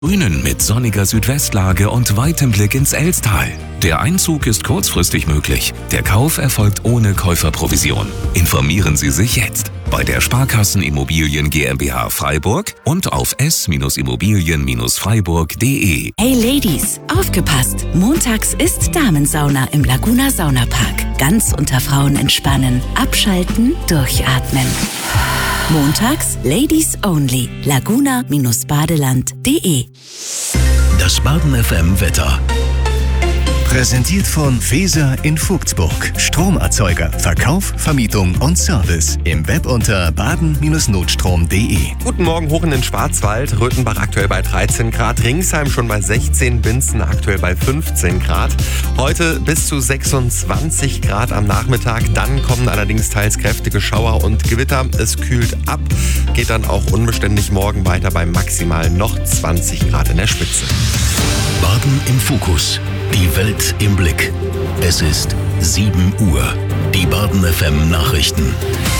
Grünen mit sonniger Südwestlage und weitem Blick ins Elstal. Der Einzug ist kurzfristig möglich. Der Kauf erfolgt ohne Käuferprovision. Informieren Sie sich jetzt bei der Sparkassen Immobilien GmbH Freiburg und auf s-immobilien-freiburg.de. Hey Ladies, aufgepasst! Montags ist Damensauna im Laguna Saunapark. Ganz unter Frauen entspannen, abschalten, durchatmen. Montags Ladies Only. Laguna-badeland.de. Das Baden FM Wetter. Präsentiert von Feser in Vogtsburg. Stromerzeuger, Verkauf, Vermietung und Service. Im Web unter baden-notstrom.de. Guten Morgen hoch in den Schwarzwald. Röthenbach aktuell bei 13 Grad. Ringsheim schon bei 16. Binzen aktuell bei 15 Grad. Heute bis zu 26 Grad am Nachmittag. Dann kommen allerdings teils kräftige Schauer und Gewitter. Es kühlt ab. Geht dann auch unbeständig morgen weiter bei maximal noch 20 Grad in der Spitze. Baden im Fokus. Die Welt im Blick. Es ist 7 Uhr. Die Baden FM Nachrichten.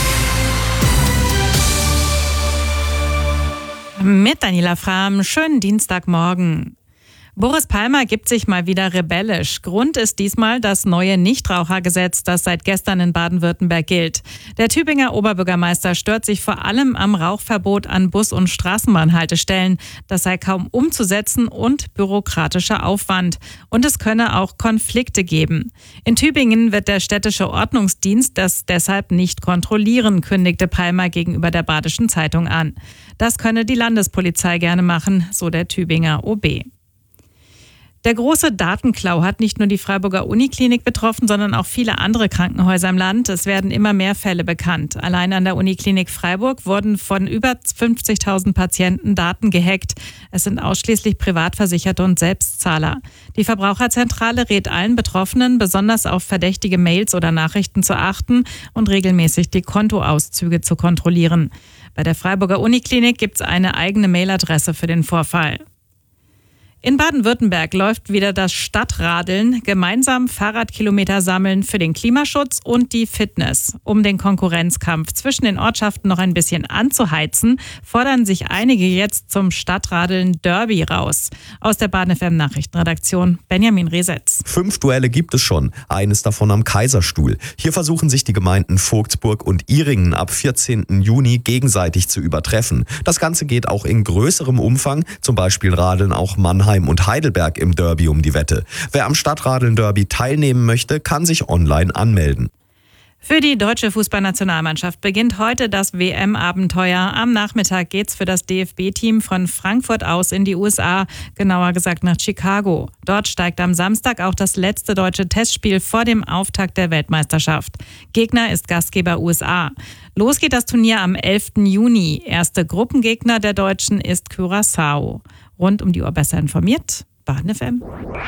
Mit Daniela Frahm, schönen Dienstagmorgen. Boris Palmer gibt sich mal wieder rebellisch. Grund ist diesmal das neue Nichtrauchergesetz, das seit gestern in Baden-Württemberg gilt. Der Tübinger Oberbürgermeister stört sich vor allem am Rauchverbot an Bus- und Straßenbahnhaltestellen. Das sei kaum umzusetzen und bürokratischer Aufwand. Und es könne auch Konflikte geben. In Tübingen wird der städtische Ordnungsdienst das deshalb nicht kontrollieren, kündigte Palmer gegenüber der Badischen Zeitung an. Das könne die Landespolizei gerne machen, so der Tübinger OB. Der große Datenklau hat nicht nur die Freiburger Uniklinik betroffen, sondern auch viele andere Krankenhäuser im Land. Es werden immer mehr Fälle bekannt. Allein an der Uniklinik Freiburg wurden von über 50.000 Patienten Daten gehackt. Es sind ausschließlich Privatversicherte und Selbstzahler. Die Verbraucherzentrale rät allen Betroffenen, besonders auf verdächtige Mails oder Nachrichten zu achten und regelmäßig die Kontoauszüge zu kontrollieren. Bei der Freiburger Uniklinik gibt es eine eigene Mailadresse für den Vorfall. In Baden-Württemberg läuft wieder das Stadtradeln, gemeinsam Fahrradkilometer sammeln für den Klimaschutz und die Fitness. Um den Konkurrenzkampf zwischen den Ortschaften noch ein bisschen anzuheizen, fordern sich einige jetzt zum Stadtradeln Derby raus. Aus der Baden FM Nachrichtenredaktion Benjamin Resetz. 5 Duelle gibt es schon, eines davon am Kaiserstuhl. Hier versuchen sich die Gemeinden Vogtsburg und Ihringen ab 14. Juni gegenseitig zu übertreffen. Das Ganze geht auch in größerem Umfang, zum Beispiel radeln auch Mannheim und Heidelberg im Derby um die Wette. Wer am Stadtradeln-Derby teilnehmen möchte, kann sich online anmelden. Für die deutsche Fußballnationalmannschaft beginnt heute das WM-Abenteuer. Am Nachmittag geht's für das DFB-Team von Frankfurt aus in die USA, genauer gesagt nach Chicago. Dort steigt am Samstag auch das letzte deutsche Testspiel vor dem Auftakt der Weltmeisterschaft. Gegner ist Gastgeber USA. Los geht das Turnier am 11. Juni. Erste Gruppengegner der Deutschen ist Curaçao. Rund um die Uhr besser informiert, Baden FM.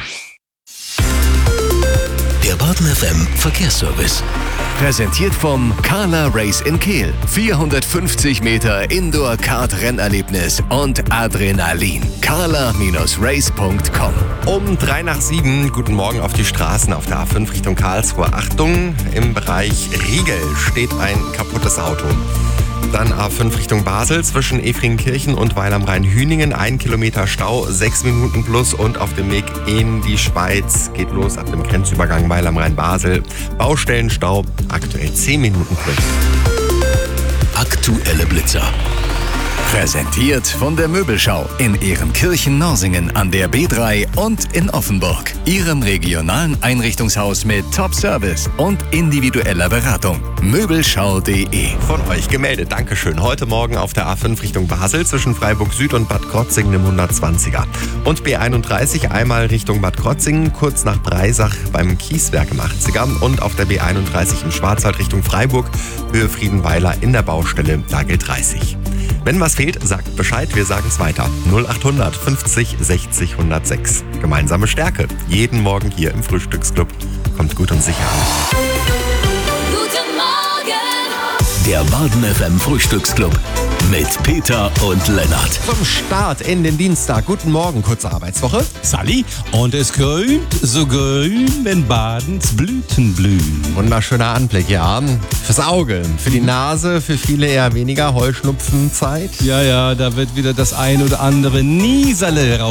Der Baden FM Verkehrsservice. Präsentiert vom Carla Race in Kehl. 450 Meter Indoor-Kart-Rennerlebnis und Adrenalin. carla-race.com. Um 6:03, guten Morgen auf die Straßen auf der A5 Richtung Karlsruhe. Achtung, im Bereich Riegel steht ein kaputtes Auto. Dann A5 Richtung Basel zwischen Efringkirchen und Weil am Rhein-Hüningen. 1 Kilometer Stau, 6 Minuten plus und auf dem Weg in die Schweiz geht los ab dem Grenzübergang Weil am Rhein-Basel. Baustellenstau, aktuell 10 Minuten plus. Aktuelle Blitzer. Präsentiert von der Möbelschau in Ehrenkirchen-Norsingen an der B3 und in Offenburg. Ihrem regionalen Einrichtungshaus mit Top-Service und individueller Beratung. Möbelschau.de. Von euch gemeldet, Dankeschön. Heute Morgen auf der A5 Richtung Basel zwischen Freiburg Süd und Bad Krotzingen im 120er. Und B31 einmal Richtung Bad Krotzingen, kurz nach Breisach beim Kieswerk im 80er. Und auf der B31 im Schwarzwald Richtung Freiburg, Höhe Friedenweiler in der Baustelle, da gilt 30. Wenn was fehlt, sagt Bescheid, wir sagen es weiter. 0800 50 60 106. Gemeinsame Stärke. Jeden Morgen hier im Frühstücksclub. Kommt gut und sicher an. Guten Morgen! Der Baden FM Frühstücksclub. mit Peter und Lennart. Zum Start in den Dienstag. Guten Morgen, kurze Arbeitswoche. Sally, und es grünt so grün, wenn Badens Blüten blühen. Wunderschöner Anblick, ja. Fürs Auge, für die Nase, für viele eher weniger Heuschnupfenzeit. Ja, da wird wieder das ein oder andere Nieserle